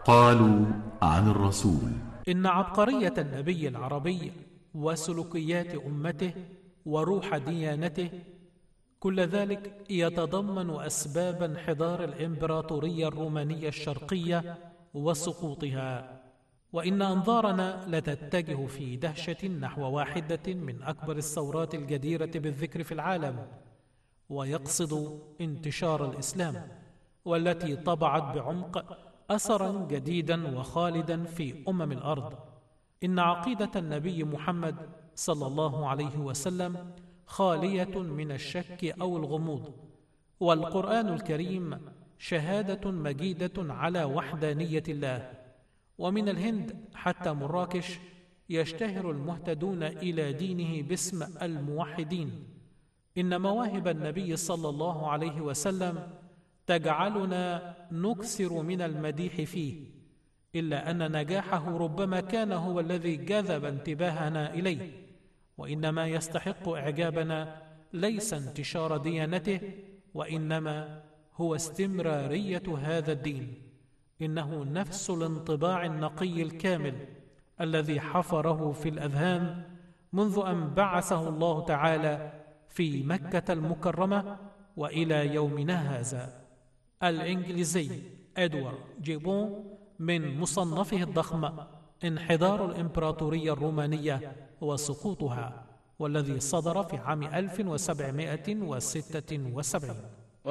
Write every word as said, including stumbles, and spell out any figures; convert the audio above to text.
قالوا عن الرسول: إن عبقرية النبي العربي وسلوكيات أمته وروح ديانته كل ذلك يتضمن أسباب انحدار الإمبراطورية الرومانية الشرقية وسقوطها، وإن أنظارنا لتتجه في دهشة نحو واحدة من أكبر الثورات الجديرة بالذكر في العالم، ويقصد انتشار الإسلام، والتي طبعت بعمق أثرا جديدا وخالدا في أمم الأرض. إن عقيدة النبي محمد صلى الله عليه وسلم خالية من الشك أو الغموض، والقرآن الكريم شهادة مجيدة على وحدانية الله. ومن الهند حتى مراكش يشتهر المهتدون إلى دينه باسم الموحدين. إن مواهب النبي صلى الله عليه وسلم تجعلنا نكثر من المديح فيه، إلا أن نجاحه ربما كان هو الذي جذب انتباهنا إليه، وإنما يستحق إعجابنا ليس انتشار ديانته، وإنما هو استمرارية هذا الدين. إنه نفس الانطباع النقي الكامل الذي حفره في الأذهان منذ أن بعثه الله تعالى في مكة المكرمة وإلى يومنا هذا. الإنجليزي إدوارد جيبون من مصنفه الضخم انحدار الإمبراطورية الرومانية وسقوطها، والذي صدر في عام ألف وسبعمائة وستة وسبعين.